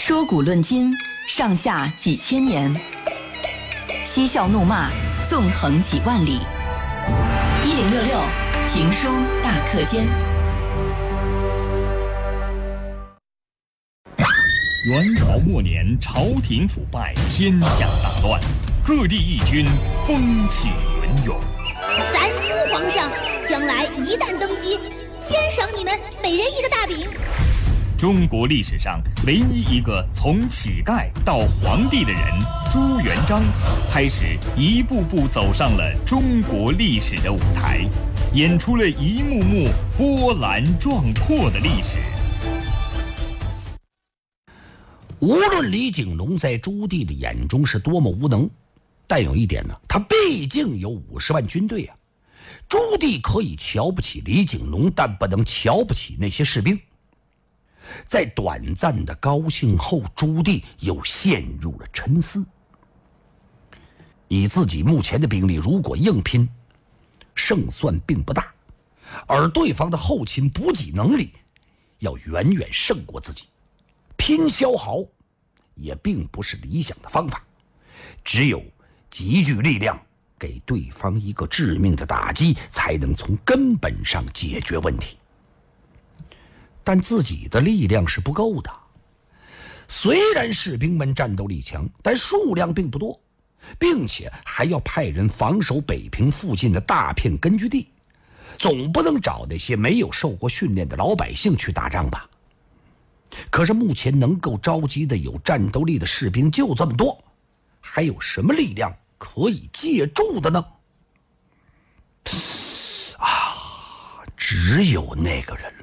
说古论今，上下几千年；嬉笑怒骂，纵横几万里。1066评书大课间。 元朝末年，朝廷腐败，天下大乱，各地义军风起云涌。 咱朱皇上将来一旦登基，先赏你们每人一个大饼。 中国历史上唯一一个从乞丐到皇帝的人朱元璋，开始一步步走上了中国历史的舞台，演出了一幕幕波澜壮阔的历史。 无论李景龙在朱棣的眼中是多么无能，但有一点呢，他毕竟有50万军队啊。朱棣可以瞧不起李景龙，但不能瞧不起那些士兵。在短暂的高兴后，朱棣又陷入了沉思。以自己目前的兵力，如果硬拼，胜算并不大，而对方的后勤补给能力要远远胜过自己，拼消耗也并不是理想的方法，只有集聚力量给对方一个致命的打击，才能从根本上解决问题。但自己的力量是不够的，虽然士兵们战斗力强，但数量并不多，并且还要派人防守北平附近的大片根据地，总不能找那些没有受过训练的老百姓去打仗吧。可是目前能够召集的有战斗力的士兵就这么多，还有什么力量可以借助的呢？只有那个人